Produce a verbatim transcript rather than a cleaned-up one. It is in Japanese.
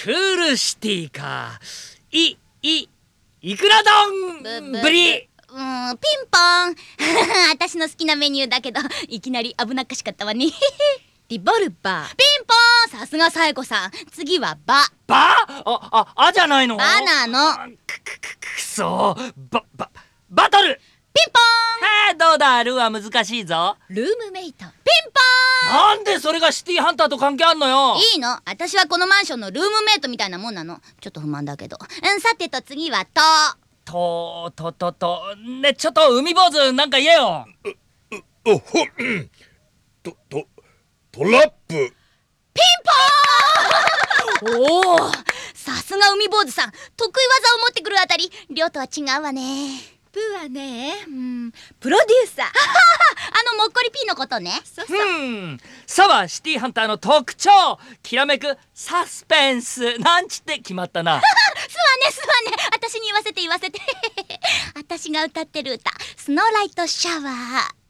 クールシティか。い、い、いくら丼ぶり。 うーん、ピンポン私の好きなメニューだけど、いきなり危なっかしかったわねリボルバー。 ピンポーン、さすがサエコさん。次はバ。 バあ、あ、あじゃないの。 バなの。 く、く、く、くそバ、バ、バトル。 ピンポはあ、どうだ、ルーは難しいぞ。 ルームメイト。 ーン、ピンポなんでそれがシティハンターと関係あんのよ。 ーン。いいの、私はこのマンションのルームメイトみたいなもんなの。ちょっと不満だけど。うん、さてと次はと。 と、と、と、と、ね、ちょっと海坊主なんか言えよ。 おほんととトラップ。 おお、さすが海坊主さん。得意技を持ってくるあたり、亮とは違うわね。 プーはね、うん、プロデューサー。 あのもっこりピーのことね。 そうそう。 うん、さはシティハンターの特徴、きらめくサスペンスなんちって決まったな。 すわねすわね、私に言わせて言わせて私が歌ってる歌、スノーライトシャワー。